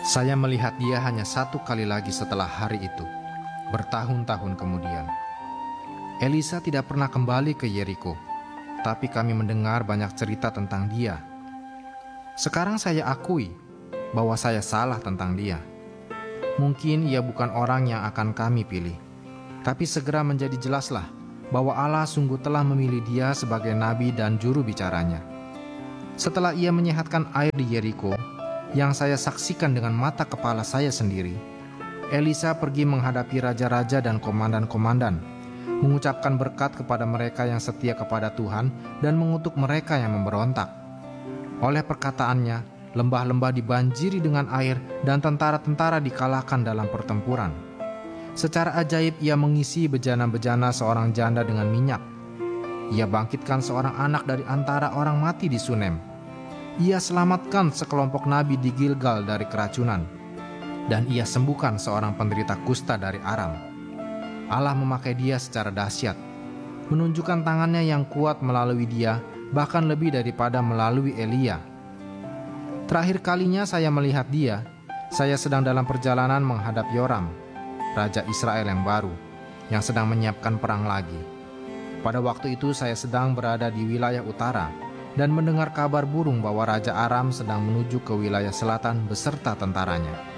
Saya melihat dia hanya satu kali lagi setelah hari itu, bertahun-tahun kemudian. Elisa tidak pernah kembali ke Yeriko, tapi kami mendengar banyak cerita tentang dia. Sekarang saya akui bahwa saya salah tentang dia. Mungkin ia bukan orang yang akan kami pilih, tapi segera menjadi jelaslah bahwa Allah sungguh telah memilih dia sebagai nabi dan juru bicaranya. Setelah ia menyehatkan air di Yeriko, yang saya saksikan dengan mata kepala saya sendiri, Elisa pergi menghadapi raja-raja dan komandan-komandan, mengucapkan berkat kepada mereka yang setia kepada Tuhan dan mengutuk mereka yang memberontak. Oleh perkataannya, lembah-lembah dibanjiri dengan air dan tentara-tentara dikalahkan dalam pertempuran. Secara ajaib ia mengisi bejana-bejana seorang janda dengan minyak. Ia bangkitkan seorang anak dari antara orang mati di Sunem. Ia selamatkan sekelompok nabi di Gilgal dari keracunan, dan ia sembuhkan seorang penderita kusta dari Aram. Allah memakai dia secara dahsyat, menunjukkan tangannya yang kuat melalui dia, bahkan lebih daripada melalui Elia. Terakhir kalinya saya melihat dia, saya sedang dalam perjalanan menghadap Yoram, raja Israel yang baru, yang sedang menyiapkan perang lagi. Pada waktu itu saya sedang berada di wilayah utara, dan mendengar kabar burung bahwa Raja Aram sedang menuju ke wilayah selatan beserta tentaranya.